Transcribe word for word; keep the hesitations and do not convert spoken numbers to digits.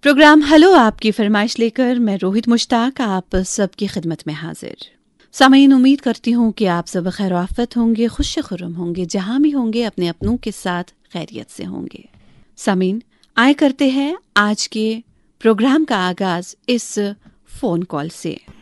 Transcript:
Programme hello आपकी फरमाइश लेकर मैं रोहित मुश्ताक आप सबकी खिदमत में हाजिर। सामीन, उम्मीद करती हूँ कि आप सब खैर आफत होंगे, खुश खुर्रम होंगे, जहाँ भी होंगे अपने अपनों के साथ खैरियत से होंगे। सामीन, आए करते हैं आज के प्रोग्राम का आगाज इस फोन कॉल से।